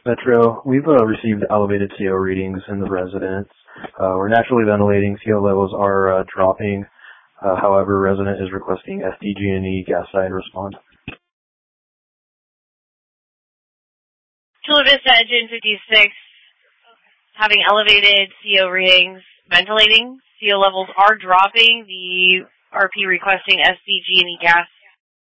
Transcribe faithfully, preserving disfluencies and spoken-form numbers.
Metro. We've uh, received elevated C O readings in the residence. Uh, we're naturally ventilating. C O levels are uh, dropping. Uh, however, resident is requesting S D G and E gas side respond. Chula Vista Engine fifty-six, having elevated C O readings, ventilating. C O levels are dropping. The R P requesting S D G and E gas